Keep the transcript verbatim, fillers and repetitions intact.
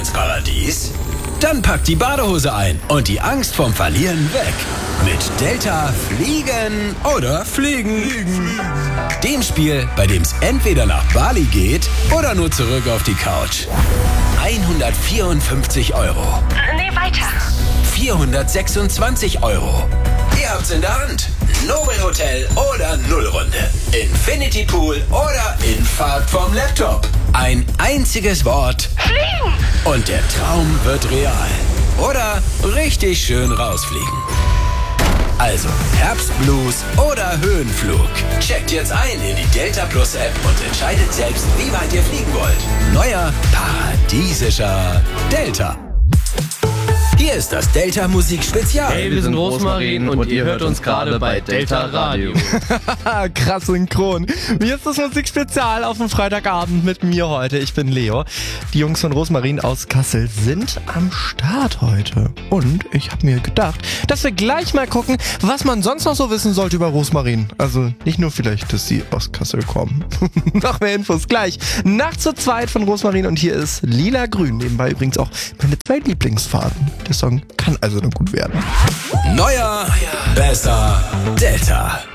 ins Paradies? Dann packt die Badehose ein und die Angst vom Verlieren weg. Mit Delta fliegen oder fliegen. fliegen. Dem Spiel, bei dem es entweder nach Bali geht oder nur zurück auf die Couch. hundertvierundfünfzig Euro. Nee, weiter. vierhundertsechsundzwanzig Euro. Ihr habt's in der Hand. Nobelhotel oder Nullrunde. Infinity Pool oder Infahrt vom Laptop. Ein einziges Wort. Fliegen! Und der Traum wird real. Oder richtig schön rausfliegen. Also Herbstblues oder Höhenflug. Checkt jetzt ein in die Delta Plus App und entscheidet selbst, wie weit ihr fliegen wollt. Neuer paradiesischer Delta. Hier ist das Delta Musik Spezial. Hey, wir sind Rosmarin und, und ihr hört uns gerade bei Delta Radio. Krass synchron. Hier ist das Musikspezial auf dem Freitagabend mit mir heute. Ich bin Leo. Die Jungs von Rosmarin aus Kassel sind am Start heute. Und ich habe mir gedacht, dass wir gleich mal gucken, was man sonst noch so wissen sollte über Rosmarin. Also nicht nur vielleicht, dass sie aus Kassel kommen. Noch mehr Infos gleich. Nachts zu zweit von Rosmarin und hier ist Lila Grün. Nebenbei übrigens auch meine zwei Lieblingsfarben. Der Song kann also noch gut werden. Neuer, besser, Delta.